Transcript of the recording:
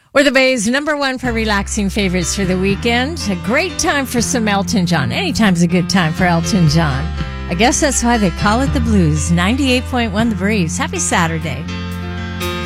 We're the Bay's number one for relaxing favorites for the weekend. A great time for some Elton John. Anytime's a good time for Elton John. I guess that's why they call it the blues. 98.1 The Breeze. Happy Saturday.